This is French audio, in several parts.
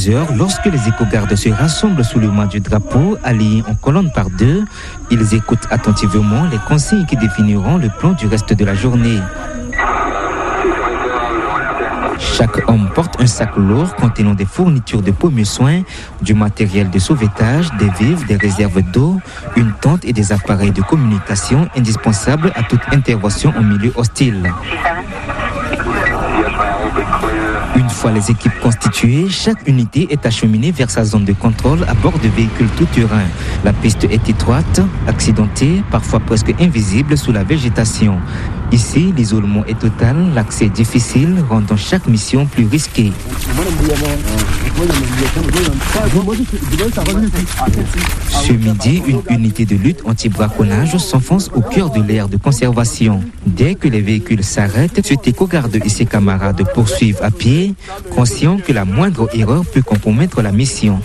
heures, lorsque les éco-gardes se rassemblent sous le mât du drapeau, alignés en colonne par deux, ils écoutent attentivement les consignes qui définiront le plan du reste de la journée. Chaque homme porte un sac lourd contenant des fournitures de premiers soins, du matériel de sauvetage, des vivres, des réserves d'eau, une tente et des appareils de communication indispensables à toute intervention en milieu hostile. Une fois les équipes constituées, chaque unité est acheminée vers sa zone de contrôle à bord de véhicules tout-terrain. La piste est étroite, accidentée, parfois presque invisible sous la végétation. Ici, l'isolement est total, l'accès difficile, rendant chaque mission plus risquée. Ce midi, une unité de lutte anti-braconnage s'enfonce au cœur de l'aire de conservation. Dès que les véhicules s'arrêtent, cet éco-garde et ses camarades poursuivent à pied, conscients que la moindre erreur peut compromettre la mission.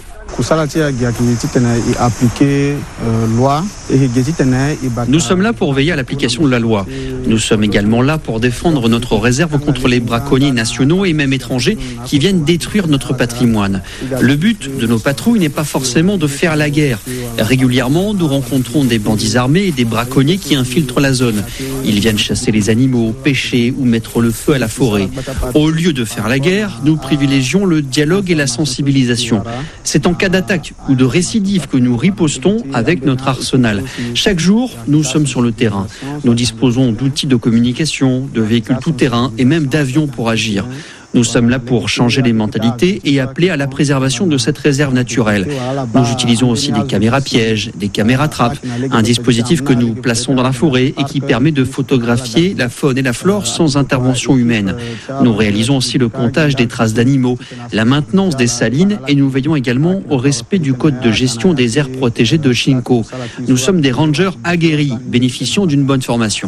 Nous sommes là pour veiller à l'application de la loi. Nous sommes également là pour défendre notre réserve contre les braconniers nationaux et même étrangers qui viennent détruire notre patrimoine. Le but de nos patrouilles n'est pas forcément de faire la guerre. Régulièrement, nous rencontrons des bandits armés et des braconniers qui infiltrent la zone. Ils viennent chasser les animaux, pêcher ou mettre le feu à la forêt. Au lieu de faire la guerre, nous privilégions le dialogue et la sensibilisation. C'est en cas d'attaque ou de récidive que nous ripostons avec notre arsenal. Chaque jour, nous sommes sur le terrain. Nous disposons d'outils de communication, de véhicules tout-terrain et même d'avions pour agir. Nous sommes là pour changer les mentalités et appeler à la préservation de cette réserve naturelle. Nous utilisons aussi des caméras pièges, des caméras trappes, un dispositif que nous plaçons dans la forêt et qui permet de photographier la faune et la flore sans intervention humaine. Nous réalisons aussi le comptage des traces d'animaux, la maintenance des salines et nous veillons également au respect du code de gestion des aires protégées de Chinko. Nous sommes des rangers aguerris, bénéficiant d'une bonne formation.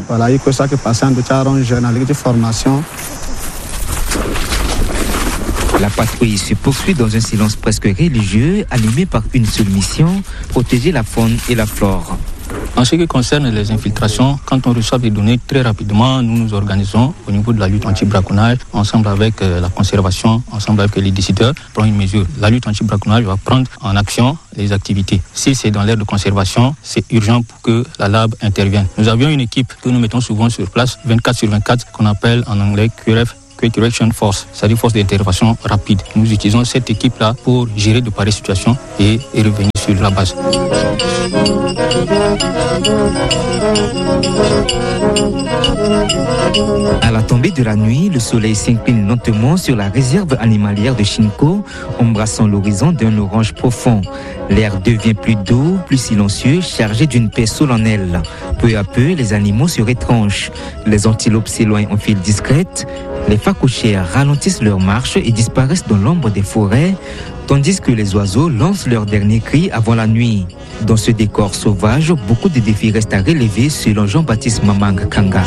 La patrouille se poursuit dans un silence presque religieux, animé par une seule mission, protéger la faune et la flore. En ce qui concerne les infiltrations, quand on reçoit des données très rapidement, nous nous organisons au niveau de la lutte anti-braconnage, ensemble avec la conservation, ensemble avec les décideurs, prendre une mesure. La lutte anti-braconnage va prendre en action les activités. Si c'est dans l'aire de conservation, c'est urgent pour que la LAB intervienne. Nous avions une équipe que nous mettons souvent sur place, 24/24, qu'on appelle en anglais QRF, Quick Reaction Force, c'est-à-dire force d'intervention rapide. Nous utilisons cette équipe-là pour gérer de pareilles situations et revenir sur la base. À la tombée de la nuit, le soleil s'incline lentement sur la réserve animalière de Chinko, embrassant l'horizon d'un orange profond. L'air devient plus doux, plus silencieux, chargé d'une paix solennelle. Peu à peu, les animaux se retranchent. Les antilopes s'éloignent en file discrète. Les phacochères ralentissent leur marche et disparaissent dans l'ombre des forêts, tandis que les oiseaux lancent leur dernier cri avant la nuit. Dans ce décor sauvage, beaucoup de défis restent à relever selon Jean-Baptiste Mamang Kanga.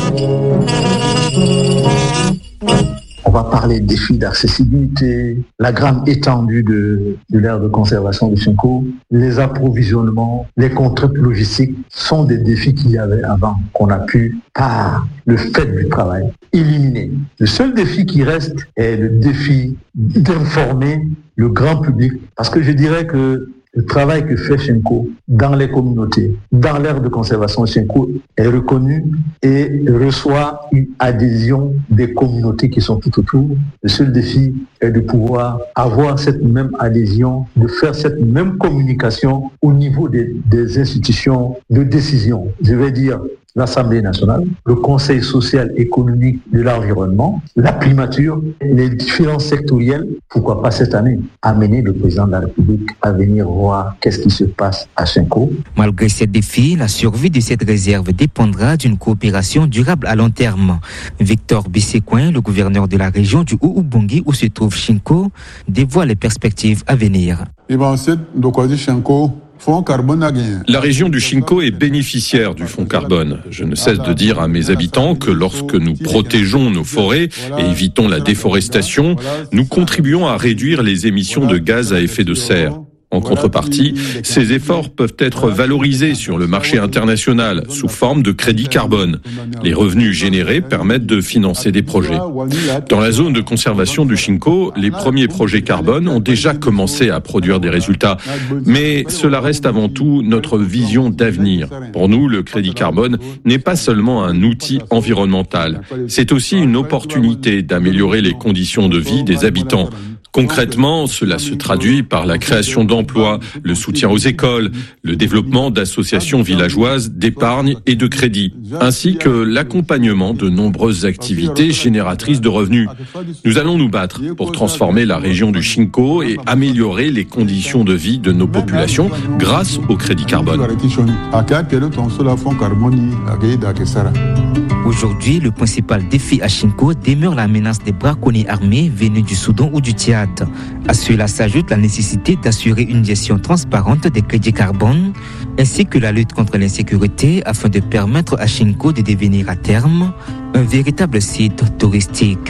On va parler des défis d'accessibilité, la grande étendue de l'aire de conservation de Chinko, les approvisionnements, les contraintes logistiques sont des défis qu'il y avait avant, qu'on a pu, par le fait du travail, éliminer. Le seul défi qui reste est le défi d'informer le grand public, parce que je dirais que le travail que fait Chinko dans les communautés, dans l'aire de conservation Chinko est reconnu et reçoit une adhésion des communautés qui sont tout autour. Le seul défi est de pouvoir avoir cette même adhésion, de faire cette même communication au niveau des institutions de décision. Je vais dire l'Assemblée nationale, le Conseil social économique de l'environnement, la primature, les différents sectoriels, pourquoi pas cette année, amener le président de la République à venir voir qu'est-ce qui se passe à Chinko. Malgré ces défis, la survie de cette réserve dépendra d'une coopération durable à long terme. Victor Bissécoin, le gouverneur de la région du Oubongi où se trouve Chinko, dévoile les perspectives à venir. La région du Chinko est bénéficiaire du fonds carbone. Je ne cesse de dire à mes habitants que lorsque nous protégeons nos forêts et évitons la déforestation, nous contribuons à réduire les émissions de gaz à effet de serre. En contrepartie, ces efforts peuvent être valorisés sur le marché international sous forme de crédit carbone. Les revenus générés permettent de financer des projets. Dans la zone de conservation du Chinco, les premiers projets carbone ont déjà commencé à produire des résultats. Mais cela reste avant tout notre vision d'avenir. Pour nous, le crédit carbone n'est pas seulement un outil environnemental. C'est aussi une opportunité d'améliorer les conditions de vie des habitants. Concrètement, cela se traduit par la création d'emplois, le soutien aux écoles, le développement d'associations villageoises d'épargne et de crédit, ainsi que l'accompagnement de nombreuses activités génératrices de revenus. Nous allons nous battre pour transformer la région du Chinco et améliorer les conditions de vie de nos populations grâce au crédit carbone. Aujourd'hui, le principal défi à Chinco demeure la menace des braconniers armés venus du Soudan ou du Tchad. À cela s'ajoute la nécessité d'assurer une gestion transparente des crédits carbone, ainsi que la lutte contre l'insécurité afin de permettre à Chinco de devenir à terme un véritable site touristique.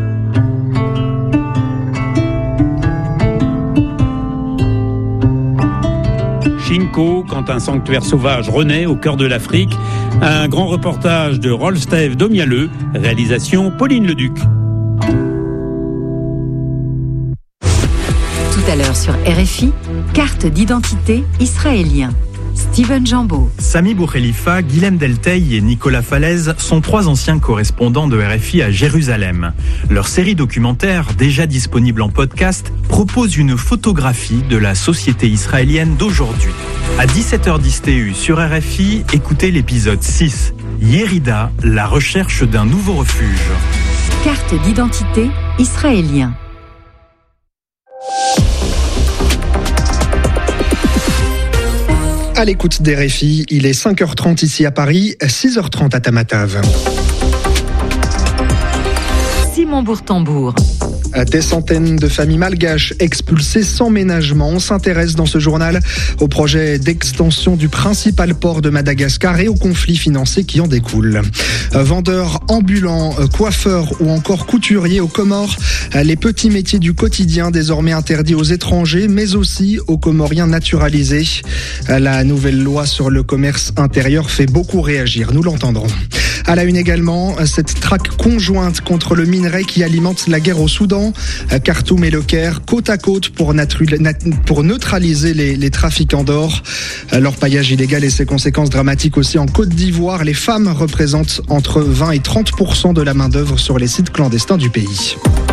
Chinco, quand un sanctuaire sauvage renaît au cœur de l'Afrique. Un grand reportage de Rolf-Steve Domialeux, réalisation Pauline Leduc. Tout à l'heure sur RFI, carte d'identité israélien. Steven Jambeau. Sami Boukhelifa, Guilhem Delteil et Nicolas Falaise sont 3 anciens correspondants de RFI à Jérusalem. Leur série documentaire, déjà disponible en podcast, propose une photographie de la société israélienne d'aujourd'hui. À 17h10 TU sur RFI, écoutez l'épisode 6. Yérida, la recherche d'un nouveau refuge. Carte d'identité israélien. À l'écoute des RFI, il est 5h30 ici à Paris, 6h30 à Tamatave. Simon Bourtambour. Des centaines de familles malgaches expulsées sans ménagement. On s'intéresse dans ce journal au projet d'extension du principal port de Madagascar et aux conflits financiers qui en découlent. Vendeurs ambulants, coiffeurs ou encore couturiers aux Comores, les petits métiers du quotidien désormais interdits aux étrangers, mais aussi aux Comoriens naturalisés. La nouvelle loi sur le commerce intérieur fait beaucoup réagir, nous l'entendrons. À la une également, cette traque conjointe contre le minerai qui alimente la guerre au Soudan. Khartoum et Le Caire, côte à côte pour neutraliser les trafiquants d'or. L'orpaillage illégal et ses conséquences dramatiques aussi en Côte d'Ivoire. Les femmes représentent entre 20 et 30% de la main-d'œuvre sur les sites clandestins du pays.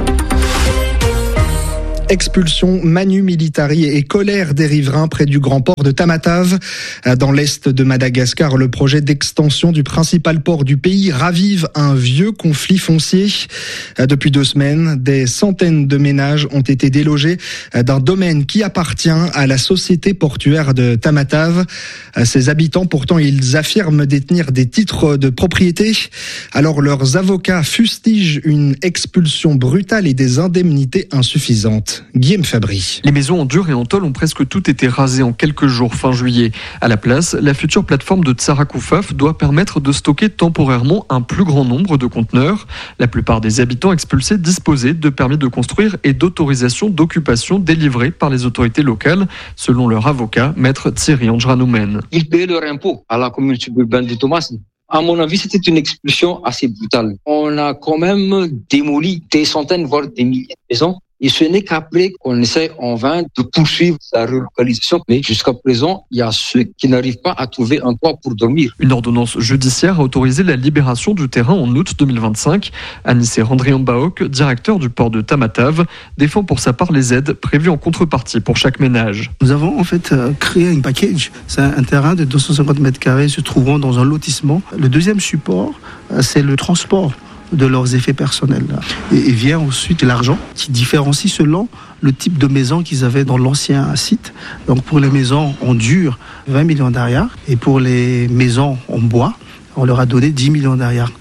Expulsion, manu militari et colère des riverains près du grand port de Tamatave. Dans l'est de Madagascar, le projet d'extension du principal port du pays ravive un vieux conflit foncier. Depuis 2 semaines, des centaines de ménages ont été délogés d'un domaine qui appartient à la société portuaire de Tamatave. Ces habitants, pourtant, ils affirment détenir des titres de propriété. Alors leurs avocats fustigent une expulsion brutale et des indemnités insuffisantes. Guillaume Fabry. Les maisons en dur et en tôle ont presque toutes été rasées en quelques jours fin juillet. À la place, la future plateforme de Tsarakoufaf doit permettre de stocker temporairement un plus grand nombre de conteneurs. La plupart des habitants expulsés disposaient de permis de construire et d'autorisations d'occupation délivrées par les autorités locales, selon leur avocat, maître Thierry Andranoumen. Ils payaient leur impôt à la commune suburbaine de Thomas. À mon avis, c'était une expulsion assez brutale. On a quand même démoli des centaines, voire des milliers de maisons. Et ce n'est qu'après qu'on essaie en vain de poursuivre la relocalisation. Mais jusqu'à présent, il y a ceux qui n'arrivent pas à trouver un toit pour dormir. Une ordonnance judiciaire a autorisé la libération du terrain en août 2025. Anissé Randrian-Baok, directeur du port de Tamatave, défend pour sa part les aides prévues en contrepartie pour chaque ménage. Nous avons en fait créé un package. C'est un terrain de 250 mètres carrés se trouvant dans un lotissement. Le deuxième support, c'est le transport de leurs effets personnels. Et vient ensuite l'argent qui différencie selon le type de maison qu'ils avaient dans l'ancien site. Donc pour les maisons en dur, 20 millions d'ariars. Et pour les maisons en bois, on leur a donné 10 millions d'ariars d'aide.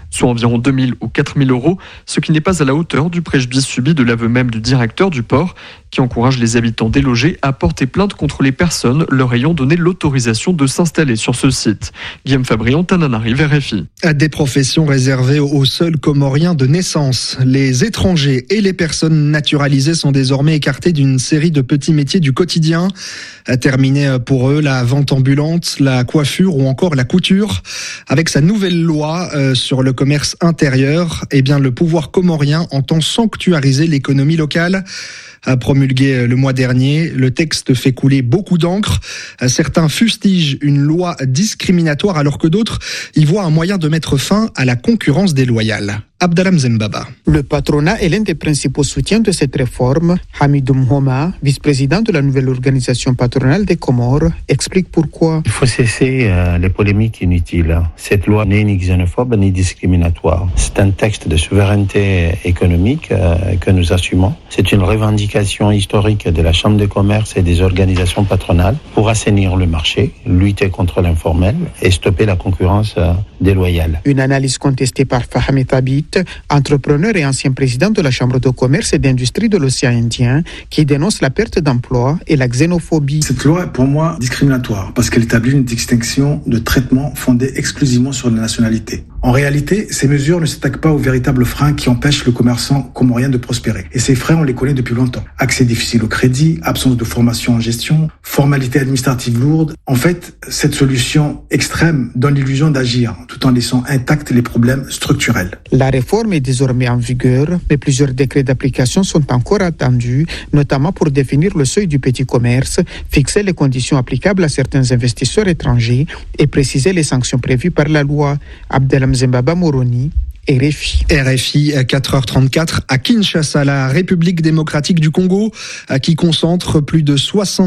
soit environ 2 000 ou 4 000 euros, ce qui n'est pas à la hauteur du préjudice subi de l'aveu même du directeur du port, qui encourage les habitants délogés à porter plainte contre les personnes leur ayant donné l'autorisation de s'installer sur ce site. Guillaume Fabrion, Tananarive, RFI. Des professions réservées aux seuls Comoriens de naissance. Les étrangers et les personnes naturalisées sont désormais écartés d'une série de petits métiers du quotidien. Terminée pour eux la vente ambulante, la coiffure ou encore la couture. Avec sa nouvelle loi sur le commerce intérieur, le pouvoir comorien entend sanctuariser l'économie locale. Promulgué le mois dernier, le texte fait couler beaucoup d'encre. Certains fustigent une loi discriminatoire alors que d'autres y voient un moyen de mettre fin à la concurrence déloyale. Abdallah Mzembaba. Le patronat est l'un des principaux soutiens de cette réforme. Hamidou Mhoma, vice-président de la nouvelle organisation patronale des Comores, explique pourquoi. Il faut cesser les polémiques inutiles. Cette loi n'est ni xénophobe ni discriminatoire. C'est un texte de souveraineté économique que nous assumons. C'est une revendication historique de la Chambre de commerce et des organisations patronales pour assainir le marché, lutter contre l'informel et stopper la concurrence déloyale. Une analyse contestée par Fahmi Thabit, entrepreneur et ancien président de la Chambre de commerce et d'industrie de l'océan Indien, qui dénonce la perte d'emploi et la xénophobie. Cette loi est pour moi discriminatoire parce qu'elle établit une distinction de traitement fondée exclusivement sur la nationalité. En réalité, ces mesures ne s'attaquent pas aux véritables freins qui empêchent le commerçant comorien de prospérer. Et ces freins, on les connaît depuis longtemps. Accès difficile au crédit, absence de formation en gestion, formalités administratives lourdes. En fait, cette solution extrême donne l'illusion d'agir tout en laissant intacts les problèmes structurels. La réforme est désormais en vigueur, mais plusieurs décrets d'application sont encore attendus, notamment pour définir le seuil du petit commerce, fixer les conditions applicables à certains investisseurs étrangers et préciser les sanctions prévues par la loi. Abdallah Mzembaba Moroni, RFI. RFI 4h34 à Kinshasa, la République démocratique du Congo, qui concentre plus de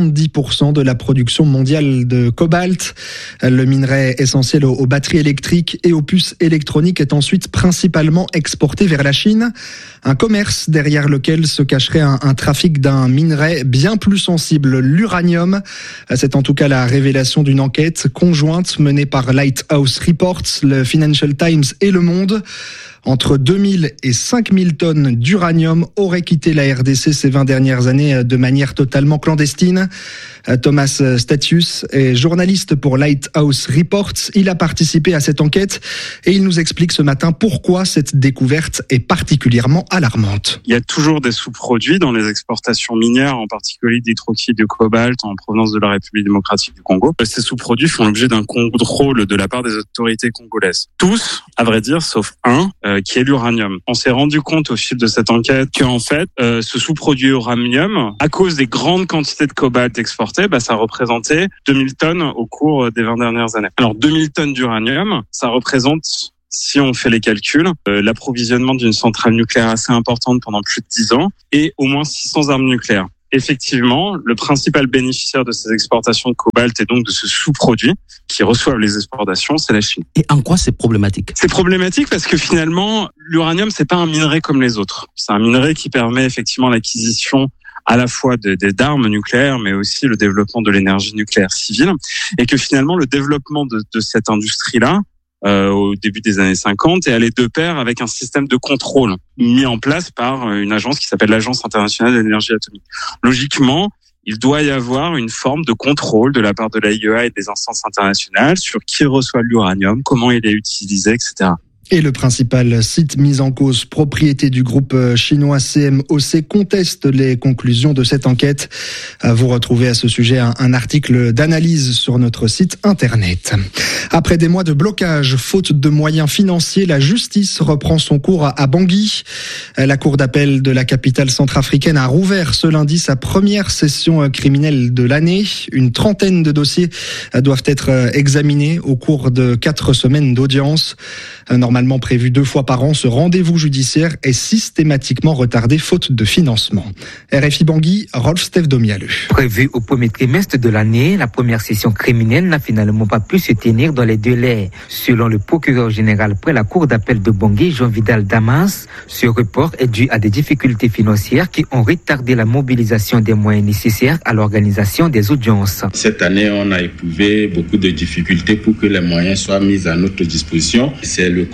70% de la production mondiale de cobalt. Le minerai essentiel aux batteries électriques et aux puces électroniques est ensuite principalement exporté vers la Chine. Un commerce derrière lequel se cacherait un trafic d'un minerai bien plus sensible, l'uranium. C'est en tout cas la révélation d'une enquête conjointe menée par Lighthouse Reports, le Financial Times et Le Monde. Entre 2000 et 5000 tonnes d'uranium auraient quitté la RDC ces 20 dernières années de manière totalement clandestine. Thomas Statius est journaliste pour Lighthouse Reports. Il a participé à cette enquête et il nous explique ce matin pourquoi cette découverte est particulièrement alarmante. Il y a toujours des sous-produits dans les exportations minières, en particulier d'hydroxyde de cobalt en provenance de la République démocratique du Congo. Ces sous-produits font l'objet d'un contrôle de la part des autorités congolaises. Tous, à vrai dire, sauf un, qui est l'uranium. On s'est rendu compte au fil de cette enquête qu'en fait, ce sous-produit uranium, à cause des grandes quantités de cobalt exportées, ça représentait 2000 tonnes au cours des 20 dernières années. Alors 2000 tonnes d'uranium, ça représente, si on fait les calculs, l'approvisionnement d'une centrale nucléaire assez importante pendant plus de 10 ans et au moins 600 armes nucléaires. Effectivement, le principal bénéficiaire de ces exportations de cobalt et donc de ce sous-produit qui reçoivent les exportations, c'est la Chine. Et en quoi c'est problématique ? C'est problématique parce que finalement, l'uranium, c'est pas un minerai comme les autres. C'est un minerai qui permet effectivement l'acquisition à la fois d'armes nucléaires, mais aussi le développement de l'énergie nucléaire civile, et que finalement le développement de cette industrie-là, au début des années 50, est allé de pair avec un système de contrôle mis en place par une agence qui s'appelle l'Agence internationale de l'énergie atomique. Logiquement, il doit y avoir une forme de contrôle de la part de l'AIEA et des instances internationales sur qui reçoit l'uranium, comment il est utilisé, etc. Et le principal site mis en cause, propriété du groupe chinois CMOC, conteste les conclusions de cette enquête. Vous retrouvez à ce sujet un article d'analyse sur notre site internet. Après des mois de blocage, faute de moyens financiers, la justice reprend son cours à Bangui. La cour d'appel de la capitale centrafricaine a rouvert ce lundi sa première session criminelle de l'année. Une trentaine de dossiers doivent être examinés au cours de 4 semaines d'audience. Normalement prévu 2 fois par an, ce rendez-vous judiciaire est systématiquement retardé faute de financement. RFI Bangui, Rolf-Steve Domialeux. Prévu au premier trimestre de l'année, la première session criminelle n'a finalement pas pu se tenir dans les délais. Selon le procureur général près la cour d'appel de Bangui, Jean Vidal Damas, ce report est dû à des difficultés financières qui ont retardé la mobilisation des moyens nécessaires à l'organisation des audiences. Cette année, on a éprouvé beaucoup de difficultés pour que les moyens soient mis à notre disposition. C'est le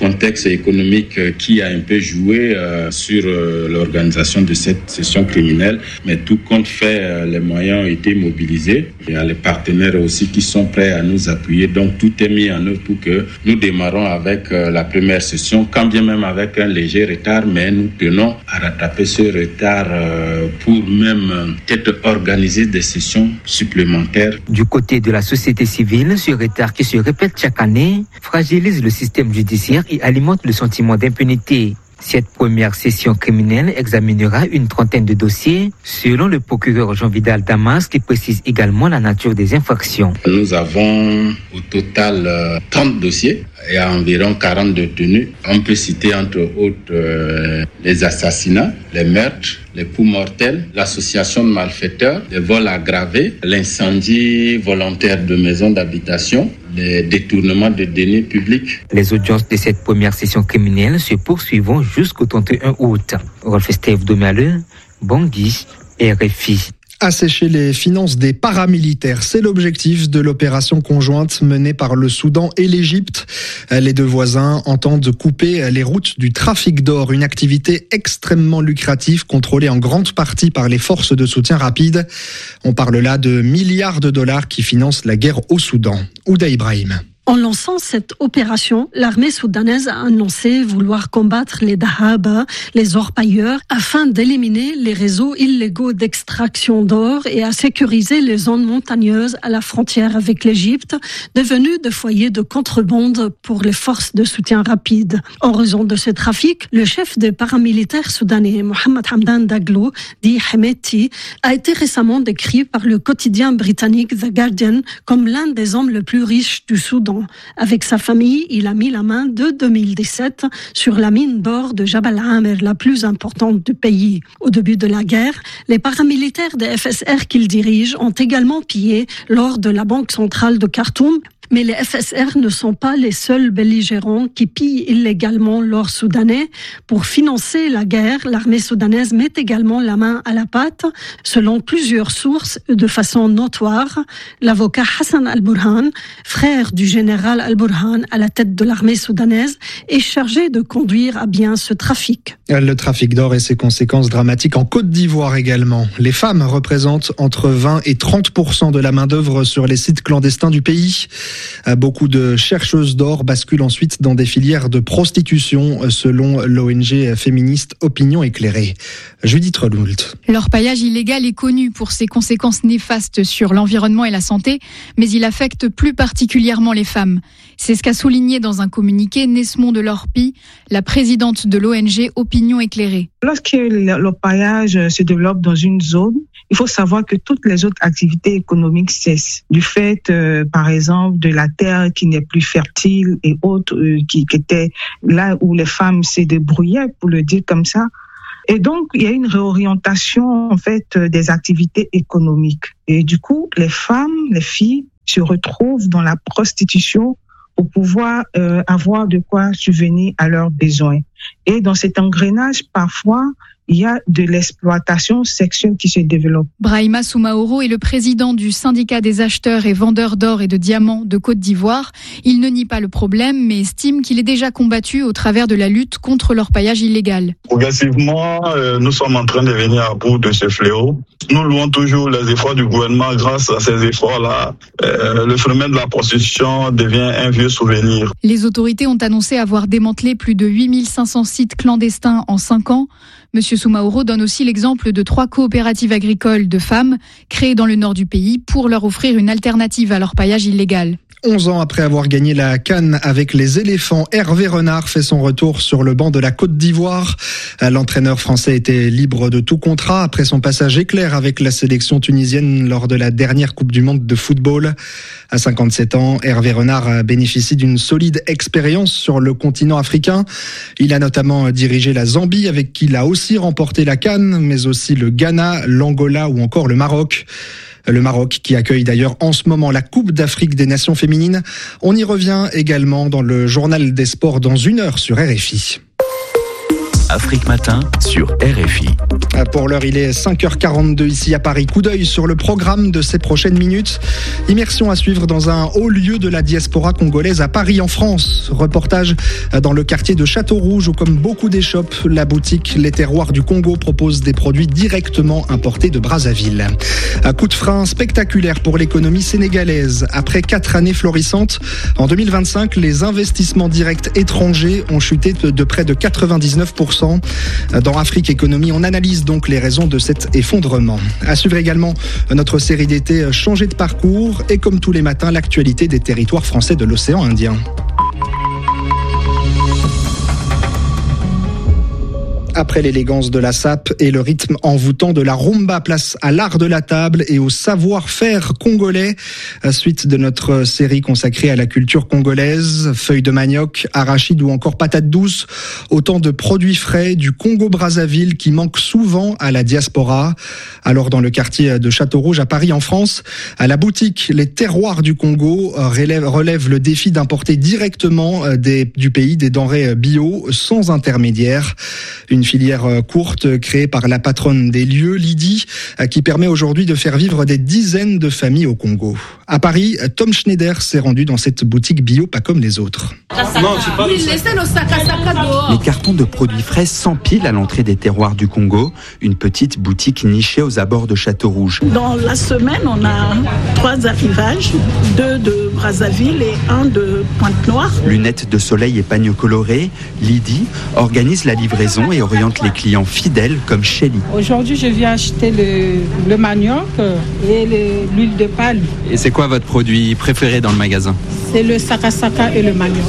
contexte économique qui a un peu joué sur l'organisation de cette session criminelle, mais tout compte fait, les moyens ont été mobilisés. Il y a les partenaires aussi qui sont prêts à nous appuyer, donc tout est mis en œuvre pour que nous démarrons avec la première session, quand bien même avec un léger retard, mais nous tenons à rattraper ce retard pour même peut-être organiser des sessions supplémentaires. Du côté de la société civile, ce retard qui se répète chaque année fragilise le système judiciaire et alimente le sentiment d'impunité. Cette première session criminelle examinera une trentaine de dossiers, selon le procureur Jean-Vidal Damas, qui précise également la nature des infractions. Nous avons au total 30 dossiers et environ 40 détenus. On peut citer entre autres les assassinats, les meurtres, les coups mortels, l'association de malfaiteurs, les vols aggravés, l'incendie volontaire de maisons d'habitation, les détournements de deniers publics. Les audiences de cette première session criminelle se poursuivront jusqu'au 31 août. Rolf Steve Domialeux, Bangui, RFI. Assécher les finances des paramilitaires, c'est l'objectif de l'opération conjointe menée par le Soudan et l'Égypte. Les deux voisins entendent couper les routes du trafic d'or, une activité extrêmement lucrative contrôlée en grande partie par les forces de soutien rapide. On parle là de milliards de dollars qui financent la guerre au Soudan. Ouda Ibrahim. En lançant cette opération, l'armée soudanaise a annoncé vouloir combattre les dahaba, les orpailleurs, afin d'éliminer les réseaux illégaux d'extraction d'or et à sécuriser les zones montagneuses à la frontière avec l'Égypte, devenues des foyers de contrebande pour les forces de soutien rapide. En raison de ce trafic, le chef des paramilitaires soudanais, Mohamed Hamdan Daglo, dit Hemeti, a été récemment décrit par le quotidien britannique The Guardian comme l'un des hommes les plus riches du Soudan. Avec sa famille, il a mis la main de 2017 sur la mine d'or de Jabal Amer, la plus importante du pays. Au début de la guerre, les paramilitaires des FSR qu'il dirige ont également pillé l'or de la Banque centrale de Khartoum. Mais les FSR ne sont pas les seuls belligérants qui pillent illégalement l'or soudanais. Pour financer la guerre, l'armée soudanaise met également la main à la pâte. Selon plusieurs sources, de façon notoire, l'avocat Hassan al-Burhan, frère du général al-Burhan à la tête de l'armée soudanaise, est chargé de conduire à bien ce trafic. Le trafic d'or et ses conséquences dramatiques en Côte d'Ivoire également. Les femmes représentent entre 20 et 30% de la main-d'œuvre sur les sites clandestins du pays. Beaucoup de chercheuses d'or basculent ensuite dans des filières de prostitution, selon l'ONG féministe Opinion Éclairée. Judith Renault. L'orpaillage illégal est connu pour ses conséquences néfastes sur l'environnement et la santé, mais il affecte plus particulièrement les femmes. C'est ce qu'a souligné dans un communiqué Nesmond de Lorpy, la présidente de l'ONG Opinion Éclairée. Lorsque l'orpaillage se développe dans une zone, il faut savoir que toutes les autres activités économiques cessent. Du fait, par exemple, de la terre qui n'est plus fertile et autres, qui étaient là où les femmes se débrouillaient, pour le dire comme ça. Et donc, il y a une réorientation, en fait, des activités économiques. Et du coup, les femmes, les filles se retrouvent dans la prostitution pour pouvoir avoir de quoi subvenir à leurs besoins. Et dans cet engrenage, parfois, il y a de l'exploitation sexuelle qui se développe. Brahima Soumaoro est le président du syndicat des acheteurs et vendeurs d'or et de diamants de Côte d'Ivoire. Il ne nie pas le problème, mais estime qu'il est déjà combattu au travers de la lutte contre l'orpaillage illégal. Progressivement, nous sommes en train de venir à bout de ce fléau. Nous louons toujours les efforts du gouvernement. Grâce à ces efforts-là, le phénomène de la prostitution devient un vieux souvenir. Les autorités ont annoncé avoir démantelé plus de 8500 sites clandestins en 5 ans. Monsieur Soumaoro donne aussi l'exemple de 3 coopératives agricoles de femmes créées dans le nord du pays pour leur offrir une alternative à l'orpaillage illégal. 11 ans après avoir gagné la CAN avec les éléphants, Hervé Renard fait son retour sur le banc de la Côte d'Ivoire. L'entraîneur français était libre de tout contrat après son passage éclair avec la sélection tunisienne lors de la dernière Coupe du Monde de football. À 57 ans, Hervé Renard bénéficie d'une solide expérience sur le continent africain. Il a notamment dirigé la Zambie avec qui il a aussi remporté la CAN, mais aussi le Ghana, l'Angola ou encore le Maroc. Le Maroc qui accueille d'ailleurs en ce moment la Coupe d'Afrique des Nations féminines. On y revient également dans le journal des sports dans 1 heure sur RFI. Afrique Matin sur RFI. Pour l'heure, il est 5h42 ici à Paris. Coup d'œil sur le programme de ces prochaines minutes. Immersion à suivre dans un haut lieu de la diaspora congolaise à Paris en France. Reportage dans le quartier de Château-Rouge où, comme beaucoup d'échoppes, la boutique Les Terroirs du Congo propose des produits directement importés de Brazzaville. Un coup de frein spectaculaire pour l'économie sénégalaise. Après 4 années florissantes, en 2025, les investissements directs étrangers ont chuté de près de 99%. Dans Afrique Économie, on analyse donc les raisons de cet effondrement. À suivre également notre série d'été Changer de parcours et comme tous les matins, l'actualité des territoires français de l'océan Indien. Après l'élégance de la sape et le rythme envoûtant de la rumba, place à l'art de la table et au savoir-faire congolais. Suite de notre série consacrée à la culture congolaise, feuilles de manioc, arachides ou encore patates douces, autant de produits frais du Congo-Brazzaville qui manquent souvent à la diaspora. Alors dans le quartier de Château-Rouge à Paris en France, à la boutique Les Terroirs du Congo relève le défi d'importer directement du pays des denrées bio sans intermédiaire. Une filière courte créée par la patronne des lieux, Lydie, qui permet aujourd'hui de faire vivre des dizaines de familles au Congo. À Paris, Tom Schneider s'est rendu dans cette boutique bio pas comme les autres. Les cartons de produits frais s'empilent à l'entrée des Terroirs du Congo, une petite boutique nichée aux abords de Château-Rouge. Dans la semaine, on a 3 arrivages, 2 de Brazzaville et 1 de Pointe-Noire. Lunettes de soleil et pagnes colorés, Lydie organise la livraison et oriente les clients fidèles comme Shelly. Aujourd'hui, je viens acheter le manioc et l'huile de palme. Et c'est quoi votre produit préféré dans le magasin ? C'est le sakasaka et le manioc.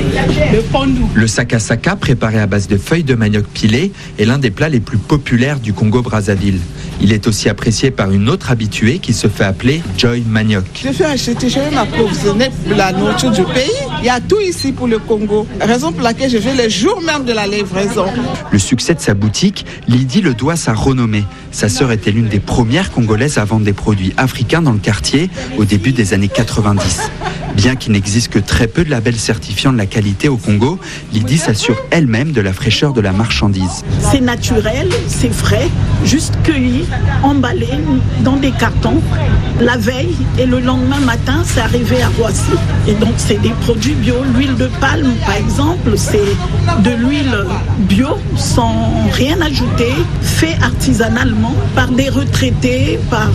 Le pondou. Le sakasaka, préparé à base de feuilles de manioc pilées, est l'un des plats les plus populaires du Congo-Brazzaville. Il est aussi apprécié par une autre habituée qui se fait appeler Joy Manioc. Je vais m'approvisionner de la nourriture du pays. Il y a tout ici pour le Congo. Raison pour laquelle je vais le jour même de la livraison. Le succès de sa boutique, Lydie le doit à sa renommée. Sa sœur était l'une des premières Congolaises à vendre des produits africains dans le quartier au début des années 90. Bien qu'il n'existe que très peu de labels certifiant de la qualité au Congo, Lydie s'assure elle-même de la fraîcheur de la marchandise. C'est naturel, c'est frais, juste cueilli, emballé dans des cartons. La veille et le lendemain matin, c'est arrivé à Roissy. Et donc c'est des produits bio. L'huile de palme, par exemple, c'est de l'huile bio sans rien ajouter, fait artisanalement par des retraités, par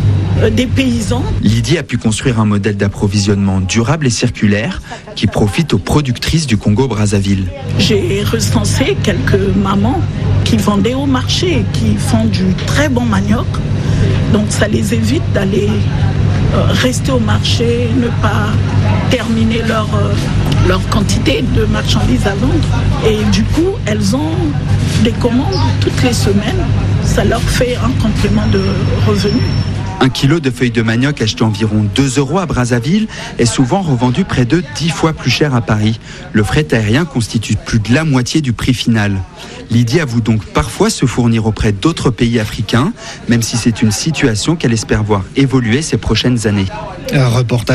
des paysans. Lydie a pu construire un modèle d'approvisionnement durable et circulaire qui profite aux productrices du Congo-Brazzaville. J'ai recensé quelques mamans qui vendaient au marché, qui font du très bon manioc. Donc ça les évite d'aller rester au marché, ne pas terminer leur quantité de marchandises à vendre. Et du coup, elles ont des commandes toutes les semaines. Ça leur fait un complément de revenus. 1 kilo de feuilles de manioc acheté environ 2 € à Brazzaville est souvent revendu près de 10 fois plus cher à Paris. Le fret aérien constitue plus de la moitié du prix final. Lydie avoue donc parfois se fournir auprès d'autres pays africains, même si c'est une situation qu'elle espère voir évoluer ces prochaines années. Un reportage